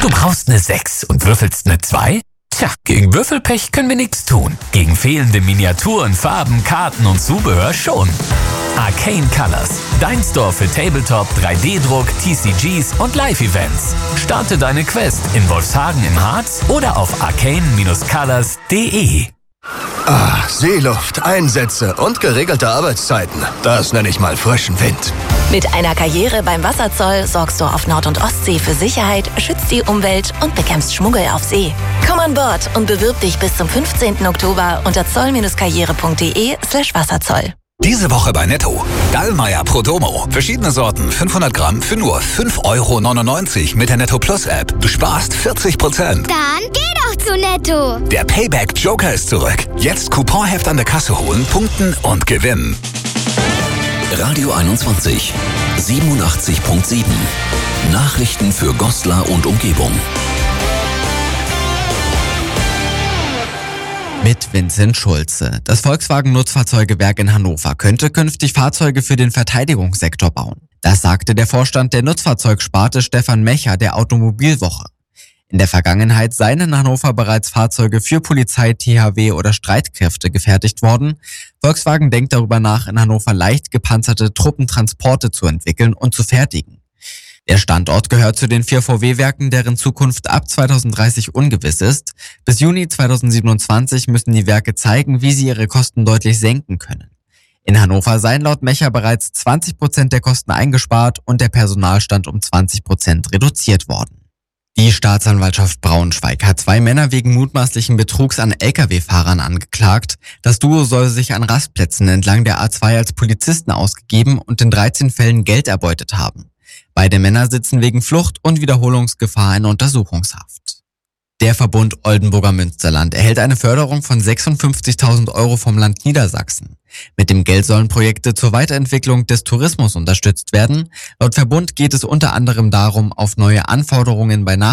Du brauchst eine 6 und würfelst eine 2? Tja, gegen Würfelpech können wir nichts tun. Gegen fehlende Miniaturen, Farben, Karten und Zubehör schon. Arcane Colors, dein Store für Tabletop, 3D-Druck, TCGs und Live-Events. Starte deine Quest in Wolfshagen im Harz oder auf arcane-colors.de. Seeluft, Einsätze und geregelte Arbeitszeiten. Das nenne ich mal frischen Wind. Mit einer Karriere beim Wasserzoll sorgst du auf Nord- und Ostsee für Sicherheit, schützt die Umwelt und bekämpfst Schmuggel auf See. Komm an Bord und bewirb dich bis zum 15. Oktober unter zoll-karriere.de/Wasserzoll. Diese Woche bei Netto. Dallmayr Prodomo. Verschiedene Sorten, 500 Gramm für nur 5,99 € mit der Netto Plus App. Du sparst 40%. Dann geh doch zu Netto. Der Payback Joker ist zurück. Jetzt Couponheft an der Kasse holen, punkten und gewinnen. Radio 21, 87.7. Nachrichten für Goslar und Umgebung. Mit Vincent Schulze. Das Volkswagen-Nutzfahrzeugewerk in Hannover könnte künftig Fahrzeuge für den Verteidigungssektor bauen. Das sagte der Vorstand der Nutzfahrzeugsparte Stefan Mecher der Automobilwoche. In der Vergangenheit seien in Hannover bereits Fahrzeuge für Polizei, THW oder Streitkräfte gefertigt worden. Volkswagen denkt darüber nach, in Hannover leicht gepanzerte Truppentransporte zu entwickeln und zu fertigen. Der Standort gehört zu den 4 VW-Werken, deren Zukunft ab 2030 ungewiss ist. Bis Juni 2027 müssen die Werke zeigen, wie sie ihre Kosten deutlich senken können. In Hannover seien laut Mecher bereits 20% der Kosten eingespart und der Personalstand um 20% reduziert worden. Die Staatsanwaltschaft Braunschweig hat 2 Männer wegen mutmaßlichen Betrugs an Lkw-Fahrern angeklagt. Das Duo soll sich an Rastplätzen entlang der A2 als Polizisten ausgegeben und in 13 Fällen Geld erbeutet haben. Beide Männer sitzen wegen Flucht und Wiederholungsgefahr in Untersuchungshaft. Der Verbund Oldenburger Münsterland erhält eine Förderung von 56.000 € vom Land Niedersachsen. Mit dem Geld sollen Projekte zur Weiterentwicklung des Tourismus unterstützt werden. Laut Verbund geht es unter anderem darum, auf neue Anforderungen bei